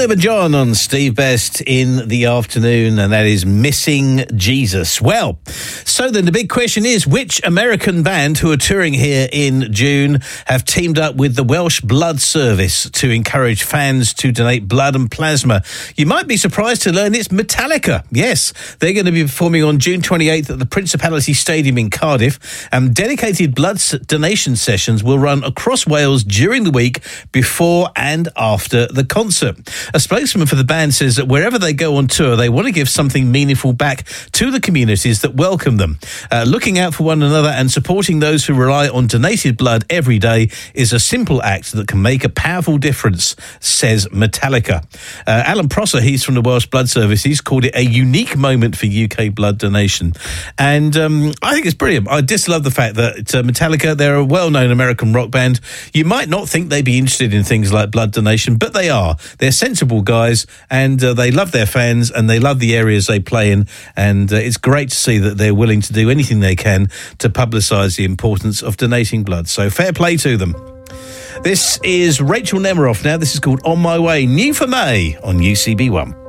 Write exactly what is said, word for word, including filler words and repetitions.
Elton John on Steve Best in the afternoon, and that is Missing Jesus. Well, so then the big question is, which American band who are touring here in June have teamed up with the Welsh Blood Service to encourage fans to donate blood and plasma? You might be surprised to learn it's Metallica. Yes, they're going to be performing on June twenty-eighth at the Principality Stadium in Cardiff, and dedicated blood donation sessions will run across Wales during the week before and after the concert. A spokesman for the band says that wherever they go on tour, they want to give something meaningful back to the communities that welcome them. Uh, looking out for one another and supporting those who rely on donated blood every day is a simple act that can make a powerful difference, says Metallica. Uh, Alan Prosser, he's from the Welsh Blood Service, he's called it a unique moment for U K blood donation. And um, I think it's brilliant. I just love the fact that uh, Metallica, they're a well-known American rock band. You might not think they'd be interested in things like blood donation, but they are. They're sensible guys, and uh, they love their fans, and they love the areas they play in, and uh, it's great to see that they're willing to do anything they can to publicise the importance of donating blood. So fair play to them. This is Rachel Nemiroff now. This is called On My Way, new for May on U C B one.